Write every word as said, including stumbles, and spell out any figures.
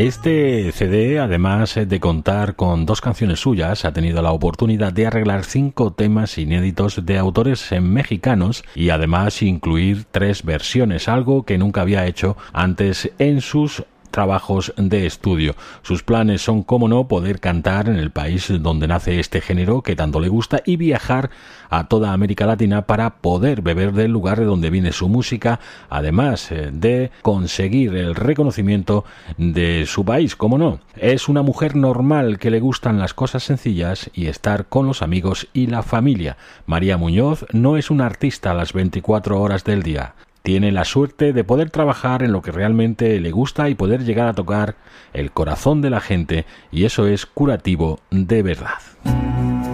Este C D, además de contar con dos canciones suyas, ha tenido la oportunidad de arreglar cinco temas inéditos de autores mexicanos y además incluir tres versiones, algo que nunca había hecho antes en sus trabajos de estudio. Sus planes son, como no, poder cantar en el país donde nace este género que tanto le gusta y viajar a toda América Latina para poder beber del lugar de donde viene su música, además de conseguir el reconocimiento de su país, como no. Es una mujer normal que le gustan las cosas sencillas y estar con los amigos y la familia. María Muñoz no es una artista a las veinticuatro horas del día. Tiene la suerte de poder trabajar en lo que realmente le gusta y poder llegar a tocar el corazón de la gente, y eso es curativo de verdad.